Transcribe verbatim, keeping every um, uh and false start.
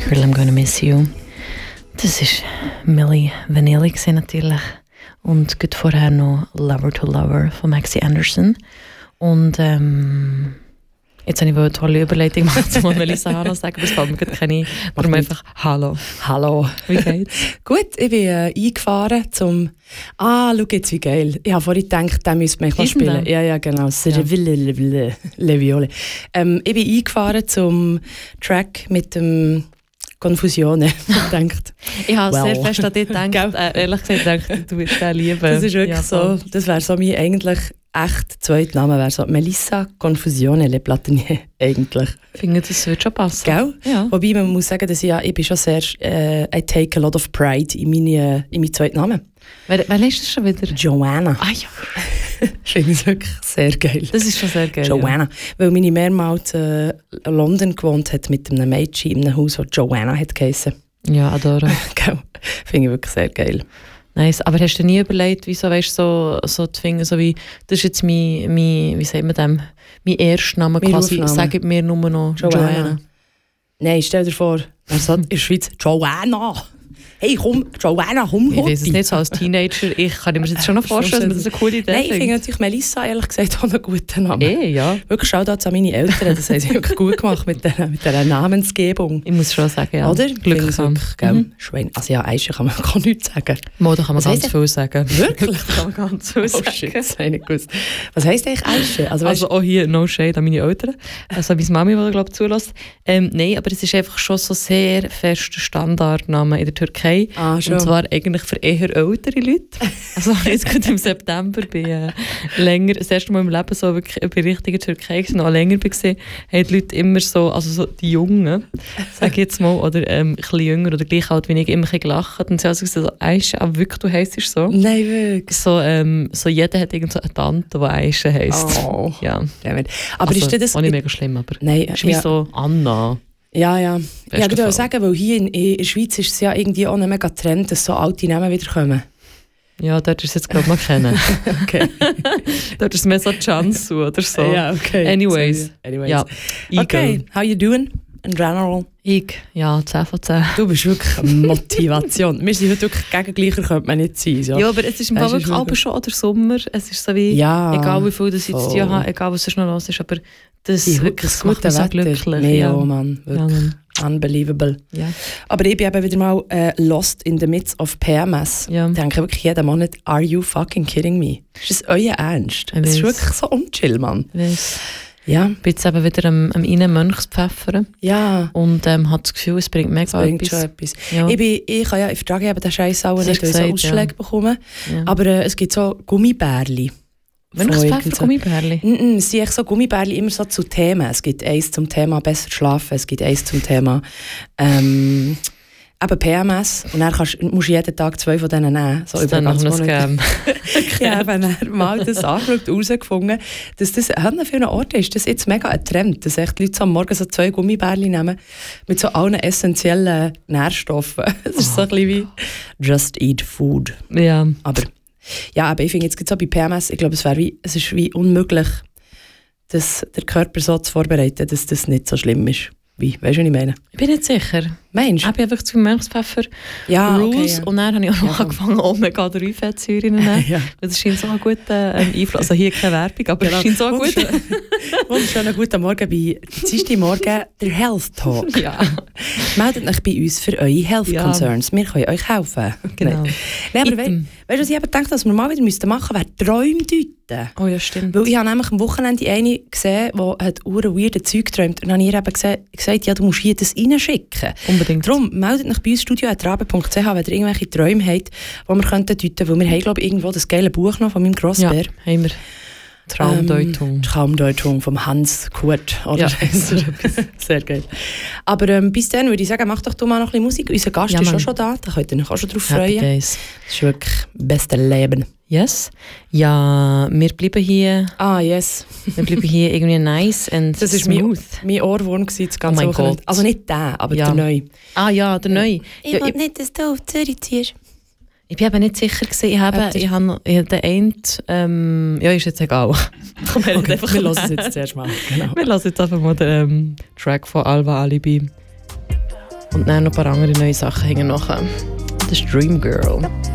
Girl, I'm Gonna Miss You. Das war Milli Vanilli natürlich. Und gut vorher noch Lover to Lover von Maxi Anderson. Und ähm, jetzt habe ich eine tolle Überleitung gemacht, zu Melissa Hallo sagen, aber es fällt mir gerade keine. Warum einfach Hallo. Hallo. Wie geht's? Gut, ich bin äh, eingefahren zum... Ah, schau jetzt, wie geil. Ich habe vorhin gedacht, den müsste man mal spielen. Ja, ja, genau. Ja. Le Viole. Ähm, ich bin eingefahren zum Track mit dem... Konfusionen. Ich habe well. sehr fest an dich gedacht. äh, ehrlich gesagt, gedacht, du würdest den lieben. Das ist wirklich ja, so. Das wäre so mein eigentlich echt zweiter Name. Wäre so Melissa Confusione Le Platinier eigentlich. Ich finde, das würde schon passen. Gell? Ja. Wobei man muss sagen, dass ich, ja, ich bin schon sehr... Äh, I take a lot of pride in meinen in meine zweiten Namen. Wer, wer ist das schon wieder? Joanna. Ah ja. Ich finde es wirklich sehr geil. Das ist schon sehr geil. Joanna. Ja. Weil meine mehrmals äh, in London gewohnt hat mit einem Mädchen in einem Haus, das Joanna hat geheissen. Ja, adore. Finde ich wirklich sehr geil. Nice. Aber hast du nie überlegt, wieso weißt so, so die Finger, so wie, das ist jetzt mein, mein wie sagt man dem, mein Erstname quasi, sag mir nur noch Joanna. Joanna. Nein, stell dir vor, er sagt in der Schweiz Joanna. Hey, komm, Joanna, komm, ich weiß es nicht, so als Teenager, ich kann mir das jetzt schon noch vorstellen, dass das eine coole Idee ist. Nein, ich finde natürlich Melissa, ehrlich gesagt, auch einen guten Namen. Eh, ja. Wirklich, schau da an meine Eltern, das haben sie wirklich gut gemacht mit dieser, mit dieser Namensgebung. Ich muss schon sagen, ja. Oder? Glück haben. Mhm. Schwein. Also ja, Aische kann man gar nichts sagen. Mo, da kann man was ganz viel sagen. Wirklich? Da kann man ganz viel sagen. Oh shit, das habe ich nicht gewusst. Was heisst eigentlich Aische? Also, also auch hier no shade an meine Eltern. Also meine Mami, die glaube ich zulässt. Ähm, Nein, aber es ist einfach schon so sehr fester Standardname in der Türkei. Ah, schon. Und zwar eigentlich für eher ältere Leute. Also jetzt gerade im September bin äh, länger, das erste Mal im Leben so wirklich bei richtiger Türkei gewesen, noch länger war, haben die Leute immer so, also so die Jungen, sage ich jetzt mal, oder ähm, ein bisschen jünger oder gleich alt wie ich, immer gelacht. Und sie haben gesagt, so, Aische, aber wirklich, du heisst so? Nein, wirklich? So, ähm, so jeder hat irgend so eine Tante, die Aische heisst. Oh. Ja. Aber also, ist das... auch nicht mega schlimm, aber nein, ist wie ja. so Anna. Ja, ja. Ja, ich würde sagen, weil hier in, in der Schweiz ist es ja irgendwie auch ein mega Trend, dass so alte Namen wieder kommen. Ja, dort ist es jetzt glaube ich mal kennen. Okay. Dort ist es mehr so Chansu oder so. Ja, okay. Anyways. Anyways. Ja. Okay, how you doing in general? Ich, ja, zehn von zehn. Du bist wirklich eine Motivation. Wir sind heute wirklich gegengleicher, könnte man nicht sein. So. Ja, aber es ist im Fall wirklich aber schon der Sommer. Es ist so wie, ja, egal wie viel das jetzt hier habe, egal was es noch los ist, aber das, ich wirklich, das macht mich so glücklich. Nee, ja, oh Mann, wirklich. Ja, Mann. Unbelievable. Ja. Aber ich bin eben wieder mal äh, lost in the midst of P M S. Ja. Ich denke wirklich jeden Monat, are you fucking kidding me? Ist das euer Ernst? Es ist wirklich so unchill, Mann. Ich weiss. Ja. Ich bin jetzt eben wieder am, am reinen Mönchspfeffern. Ja. Und ähm, habe das Gefühl, es bringt mega es bringt etwas. Schon etwas. Ja. Ich, bin, ich kann ja, ich vertrage eben den Scheiß auch nicht, weil ich so Ausschläge ja. bekomme. Ja. Aber äh, es gibt so Gummibärli. Mönchspfeffer, Gummibärli? Nein, es sind echt so Gummibärli immer so zu Themen. Es gibt eins zum Thema besser schlafen, es gibt eins zum Thema ähm, eben P M S. Und dann kannst, musst du jeden Tag zwei von denen nehmen. So das über ganz Monate. Ich habe dann mal das angeschaut und herausgefunden, dass das an vielen Orten ist. Das ist jetzt mega ein Trend, dass echt Leute so am Morgen so zwei Gummibärli nehmen mit so allen essentiellen Nährstoffen. Es ist oh. so ein bisschen wie just eat food. Ja. Aber ja, aber ich finde jetzt so bei P M S, ich glaube, es, wie, es ist wie unmöglich, dass der Körper so zu vorbereiten, dass das nicht so schlimm ist. Wie? Weißt du, was ich meine? Ich bin nicht sicher. Meinst du? Ich habe einfach zu Mönchspfeffer ja, Rules okay, ja. und dann habe ich auch noch ja. angefangen, Omega drei Fettsäuren zu nehmen. Ja. Das scheint so ein guter ähm, Einfluss. Also hier keine Werbung, aber genau. es scheint so ein guter. Wunderschönen guten Morgen bei Dienstag Morgen, der Health Talk. Ja. Meldet euch bei uns für eure Health ja. Concerns. Wir können euch helfen. Genau. Nein, aber weißt du, was ich eben gedacht, was wir mal wieder müssten machen, wäre Träume deuten. Oh ja, stimmt. Weil ich habe nämlich am Wochenende eine gesehen, die hat ure weirde Zeug geträumt. Und dann habe ich ihr eben gesagt, ja, du musst hier das reinschicken. Unbedingt. Darum meldet euch bei uns studio at rabe punkt c h, wenn ihr irgendwelche Träume habt, die wir könnten deuten. Weil wir haben, glaube ich, irgendwo das geile Buch noch von meinem Grossbär. Ja, haben wir. Traumdeutung. Ähm, Traumdeutung vom Hans Kurt. Oder ja, sehr geil. Aber ähm, bis dann würde ich sagen, mach doch du mal noch ein bisschen Musik. Unser Gast ja, ist auch schon da, da könnt ihr euch auch schon drauf Happy freuen. Days. Das ist wirklich das beste Leben. Yes. Ja, wir bleiben hier. Ah, yes. Wir bleiben hier irgendwie nice and das smooth. Das war mein, mein Ohrwurm, das ganze oh mein Wochenende. Gott. Also nicht der, aber ja. der neue. Ah ja, der neue. Ich ja, will nicht, dass du auf Zürich ziehst. Ich bin eben nicht sicher gewesen. Ich habe, ich habe, ich habe den einen, ähm, ja, ist jetzt egal. Komm, wir, okay, wir hören es jetzt zuerst mal. Genau. Wir hören jetzt einfach mal den ähm, Track von Alva Alibi. Und dann noch ein paar andere neue Sachen hängen nachher. Das ist Dream Girl.